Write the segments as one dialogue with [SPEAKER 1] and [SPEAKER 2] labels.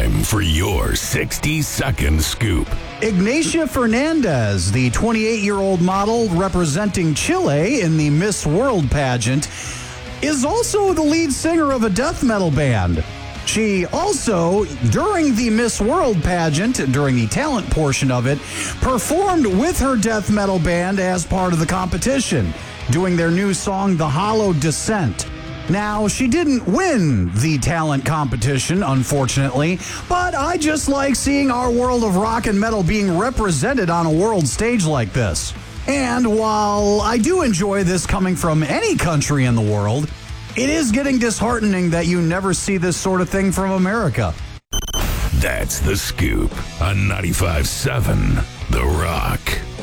[SPEAKER 1] time for your 60-second scoop.
[SPEAKER 2] Ignacia Fernandez, the 28-year-old model representing Chile in the Miss World pageant, is also the lead singer of a death metal band. She also, during the Miss World pageant, during the talent portion of it, performed with her death metal band as part of the competition, doing their new song, The Hollow Descent. Now, she didn't win the talent competition, unfortunately, but I just like seeing our world of rock and metal being represented on a world stage like this. And while I do enjoy this coming from any country in the world, it is getting disheartening that you never see this sort of thing from America.
[SPEAKER 1] That's The Scoop on 95.7 The Rock.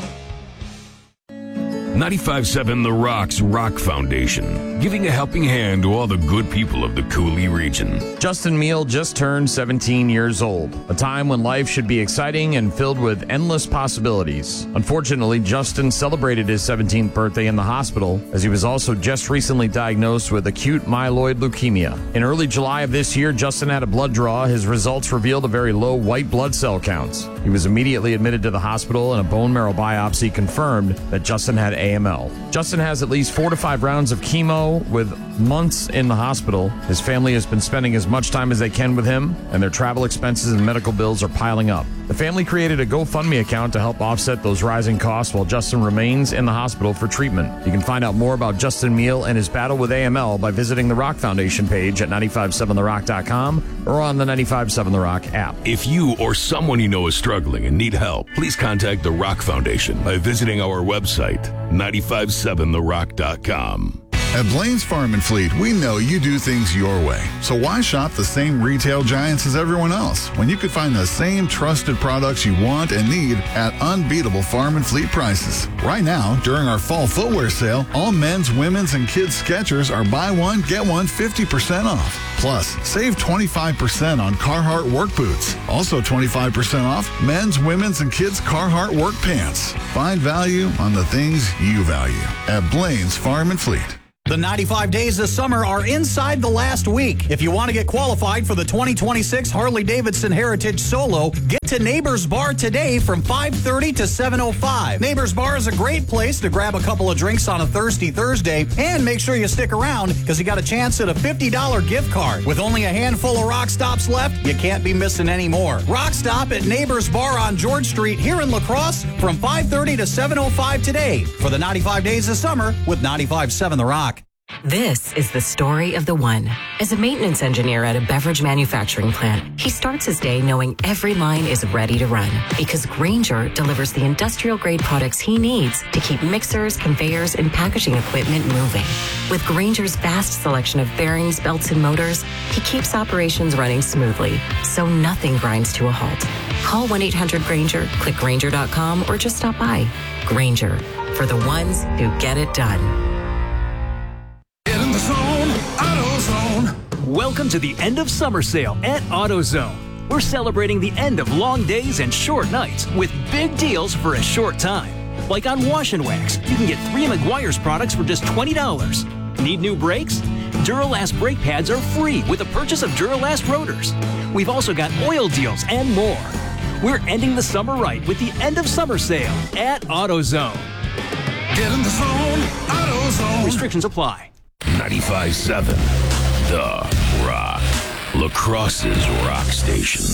[SPEAKER 1] 95.7 The Rock's Rock Foundation, giving a helping hand to all the good people of the Cooley region.
[SPEAKER 3] Justin Meal just turned 17 years old, a time when life should be exciting and filled with endless possibilities. Unfortunately, Justin celebrated his 17th birthday in the hospital, as he was also just recently diagnosed with acute myeloid leukemia. In early July of this year, Justin had a blood draw. His results revealed a very low white blood cell counts. He was immediately admitted to the hospital, and a bone marrow biopsy confirmed that Justin had AML. Justin has at least 4 to 5 rounds of chemo with months in the hospital. His family has been spending as much time as they can with him, and their travel expenses and medical bills are piling up. The family created a GoFundMe account to help offset those rising costs while Justin remains in the hospital for treatment. You can find out more about Justin Meal and his battle with AML by visiting the Rock Foundation page at 957therock.com or on the 95.7 The Rock app.
[SPEAKER 1] If you or someone you know is struggling and need help, please contact the Rock Foundation by visiting our website, 957therock.com.
[SPEAKER 4] At Blaine's Farm and Fleet, we know you do things your way. So why shop the same retail giants as everyone else when you could find the same trusted products you want and need at unbeatable farm and fleet prices? Right now, during our fall footwear sale, all men's, women's, and kids' Skechers are buy one, get one 50% off. Plus, save 25% on Carhartt work boots. Also 25% off men's, women's, and kids' Carhartt work pants. Find value on the things you value at Blaine's Farm and Fleet.
[SPEAKER 2] The 95 days this summer are inside the last week. If you want to get qualified for the 2026 Harley-Davidson Heritage Solo, get to Neighbors Bar today from 5:30 to 7:05. Neighbors Bar is a great place to grab a couple of drinks on a thirsty Thursday, and make sure you stick around because you got a chance at a $50 gift card. With only a handful of rock stops left, you can't be missing any more. Rock Stop at Neighbors Bar on George Street here in La Crosse from 5:30 to 7:05 today for the 95 days this summer with 95.7 The Rock.
[SPEAKER 5] This is the story of the one. As a maintenance engineer at a beverage manufacturing plant, he starts his day knowing every line is ready to run because Grainger delivers the industrial-grade products he needs to keep mixers, conveyors, and packaging equipment moving. With Grainger's vast selection of bearings, belts, and motors, he keeps operations running smoothly, so nothing grinds to a halt. Call 1-800-GRAINGER, click Grainger.com, or just stop by. Grainger, for the ones who get it done.
[SPEAKER 6] Welcome to the end of summer sale at AutoZone. We're celebrating the end of long days and short nights with big deals for a short time. Like on Wash and Wax, you can get 3 Meguiar's products for just $20. Need new brakes? Duralast brake pads are free with the purchase of Duralast rotors. We've also got oil deals and more. We're ending the summer right with the end of summer sale at AutoZone.
[SPEAKER 1] Get in the zone, AutoZone.
[SPEAKER 6] Restrictions apply.
[SPEAKER 1] 95.7 The Rock. La Crosse's Rock Station.